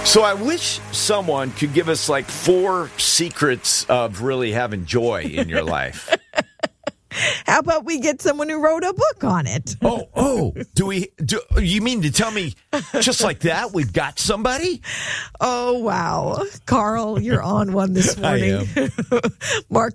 So I wish someone could give us like 4 secrets of really having joy in your life. How about we get someone who wrote a book on it? Oh, do you mean to tell me just like that we've got somebody? Oh, wow. Carl, you're on one this morning. I am. Mark